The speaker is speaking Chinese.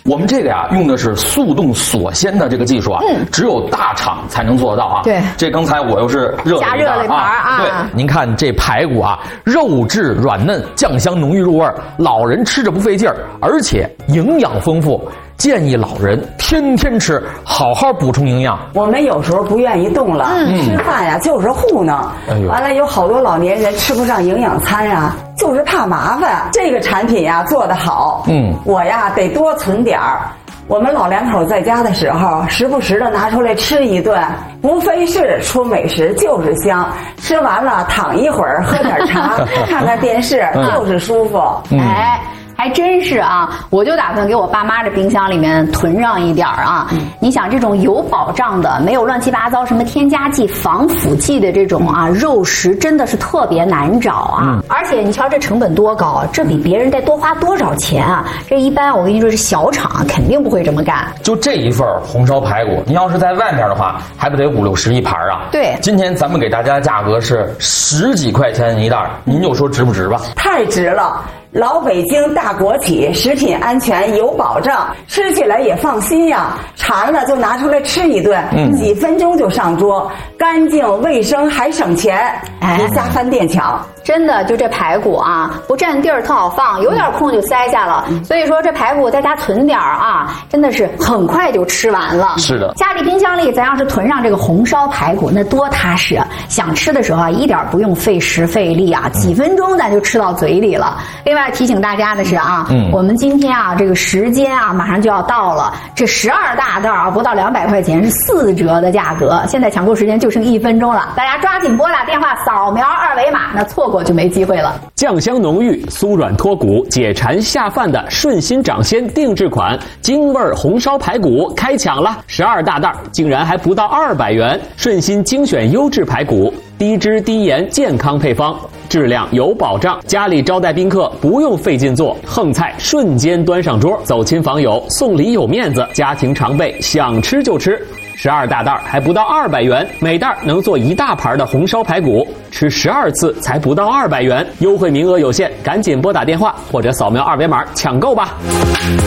我们这个呀，用的是速冻锁鲜的这个技术啊，只有大厂才能做得到啊。 对， 这刚才我又是加热了一盘啊。 对，您看这排骨啊，肉质软嫩，酱香浓郁入味，老人吃着不费劲儿，而且营养丰富。建议老人天天吃，好好补充营养。 我们有时候不愿意动了，吃饭呀就是糊弄。完了有好多老年人吃不上营养餐呀，就是怕麻烦。这个产品呀做得好，我呀得多存点儿。我们老两口在家的时候，时不时的拿出来吃一顿，不费事，出美食就是香。吃完了躺一会儿，喝点茶，看看电视，就是舒服。 哎。还真是啊，我就打算给我爸妈这冰箱里面囤上一点啊。你想这种有保障的，没有乱七八糟什么添加剂、防腐剂的这种啊肉食，真的是特别难找啊。而且你瞧这成本多高，这比别人得多花多少钱啊？这一般我跟你说，是小厂肯定不会这么干。 就这一份红烧排骨，您要是在外面的话，还不得5、60一盘啊？ 对， 今天咱们给大家的价格是10几块钱一袋，您就说值不值吧？ 太值了。老北京大国企，食品安全有保障，吃起来也放心呀。馋了就拿出来吃一顿，几分钟就上桌，干净卫生还省钱，别瞎翻店抢。 真的，就这排骨啊，不占地儿特好放，有点空就塞下了。所以说这排骨在家囤点啊，真的是很快就吃完了。 是的， 家里冰箱里咱要是囤上这个红烧排骨，那多踏实啊！想吃的时候啊，一点不用费时费力啊，几分钟咱就吃到嘴里了。另外提醒大家的是啊，我们今天啊这个时间啊马上就要到了，这12大袋啊不到200块钱是4折的价格，现在抢购时间就剩1分钟了，大家抓紧拨打电话扫描2维码，那错过就没机会了。 酱香浓郁、酥软脱骨、解馋下饭的顺心掌鲜定制款京味红烧排骨开抢了，12大袋竟然还不到200元。顺心精选优质排骨，低脂低盐健康配方，质量有保障，家里招待宾客不用费劲做，横菜瞬间端上桌，走亲访友送礼有面子，家庭常备想吃就吃。12大袋还不到200元，每袋能做1大盘的红烧排骨，吃12次才不到200元，优惠名额有限，赶紧拨打电话或者扫描2维码抢购吧。